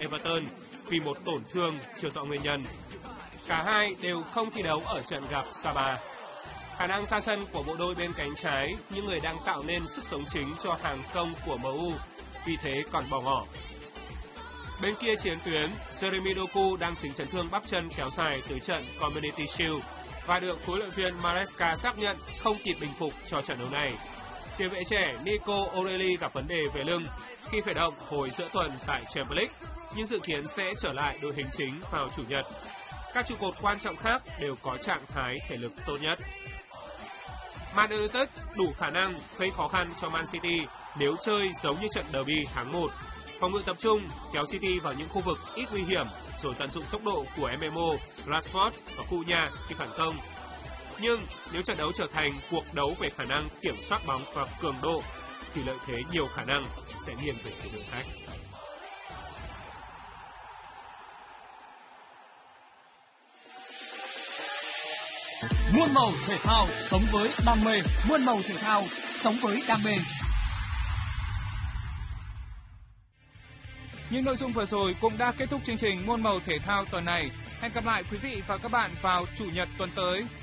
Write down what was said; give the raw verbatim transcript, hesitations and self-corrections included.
Everton vì một tổn thương chưa rõ nguyên nhân. Cả hai đều không thi đấu ở trận gặp Saba. Khả năng ra sân của bộ đôi bên cánh trái, những người đang tạo nên sức sống chính cho hàng công của em u, vì thế còn bỏ ngỏ. Bên kia chiến tuyến, Jeremy Doku đang dính chấn thương bắp chân kéo dài từ trận Community Shield và được huấn luyện viên Maresca xác nhận không kịp bình phục cho trận đấu này. Tiền vệ trẻ Nico O'Reilly gặp vấn đề về lưng khi khởi động hồi giữa tuần tại Champions League, nhưng dự kiến sẽ trở lại đội hình chính vào Chủ nhật. Các trụ cột quan trọng khác đều có trạng thái thể lực tốt nhất. Man United đủ khả năng gây khó khăn cho Man City nếu chơi giống như trận derby tháng một. Phòng ngự tập trung, kéo City vào những khu vực ít nguy hiểm rồi tận dụng tốc độ của em em ô, Rashford và Cunha khi phản công. Nhưng nếu trận đấu trở thành cuộc đấu về khả năng kiểm soát bóng và cường độ thì lợi thế nhiều khả năng sẽ nghiêng về phía đội khách. Muôn màu thể thao sống với đam mê, muôn màu thể thao sống với đam mê. Những nội dung vừa rồi cũng đã kết thúc chương trình Muôn màu thể thao tuần này. Hẹn gặp lại quý vị và các bạn vào Chủ nhật tuần tới.